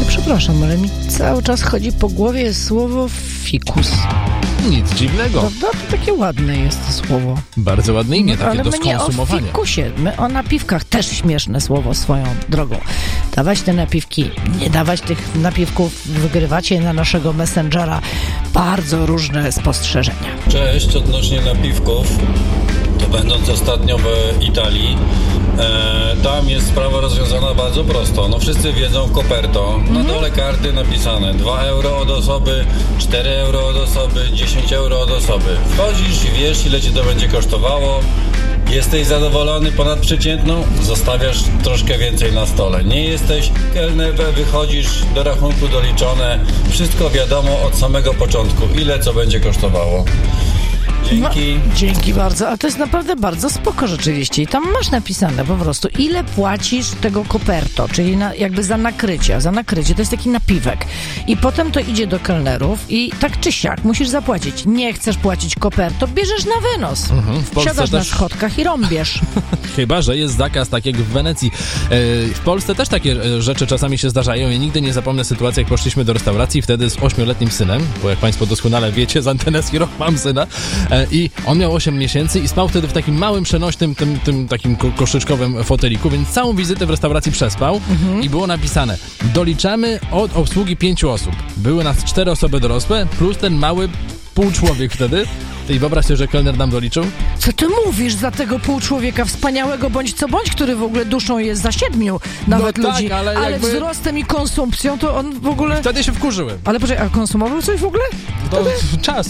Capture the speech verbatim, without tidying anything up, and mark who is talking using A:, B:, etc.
A: Ja przepraszam, ale mi cały czas chodzi po głowie słowo fikus.
B: Nic dziwnego.
A: Prawda? To takie ładne jest to słowo.
B: Bardzo ładne imię, takie
A: ale
B: do
A: my nie
B: skonsumowania.
A: o fikusie, my o napiwkach. Też śmieszne słowo swoją drogą. Dawać te napiwki, nie dawać tych napiwków, wygrywacie na naszego Messengera bardzo różne spostrzeżenia.
C: Cześć, odnośnie napiwków, to będąc ostatnio w Italii, e, tam jest sprawa rozwiązana bardzo prosto. No wszyscy wiedzą koperto, na
A: Mhm.
C: dole karty napisane dwa euro od osoby, cztery euro od osoby, dziesięć euro od osoby. Wchodzisz i wiesz, ile ci to będzie kosztowało. Jesteś zadowolony ponad przeciętną? Zostawiasz troszkę więcej na stole. Nie jesteś kelner, wychodzisz, do rachunku doliczone. Wszystko wiadomo od samego początku, ile co będzie kosztowało. Dzięki.
A: No, dzięki bardzo, a to jest naprawdę bardzo spoko rzeczywiście i tam masz napisane po prostu, ile płacisz tego koperto, czyli na, jakby za nakrycie, a za nakrycie to jest taki napiwek i potem to idzie do kelnerów i tak czy siak musisz zapłacić. Nie chcesz płacić koperto, bierzesz na wynos.
B: Mhm, w Polsce
A: Siadasz
B: też...
A: na schodkach i rąbiesz.
B: Chyba że jest zakaz, tak jak w Wenecji. W Polsce też takie rzeczy czasami się zdarzają. Ja nigdy nie zapomnę sytuacji, jak poszliśmy do restauracji wtedy z ośmioletnim synem, bo jak państwo doskonale wiecie, z Antenes Rock mam syna i on miał osiem miesięcy i spał wtedy w takim małym, przenośnym, tym, tym takim ko- koszyczkowym foteliku, więc całą wizytę w restauracji przespał mhm. i było napisane: doliczamy od obsługi pięciu osób. Były nas cztery osoby dorosłe, plus ten mały półczłowiek wtedy. I wyobraź sobie, że kelner nam doliczył.
A: Co ty mówisz za tego półczłowieka wspaniałego, bądź co bądź, który w ogóle duszą jest za siedmiu nawet
B: no tak,
A: ludzi,
B: ale,
A: ale
B: jakby...
A: wzrostem i konsumpcją to on w ogóle...
B: Wtedy się wkurzyłem.
A: Ale poczekaj, a konsumował coś w ogóle?
B: To czas.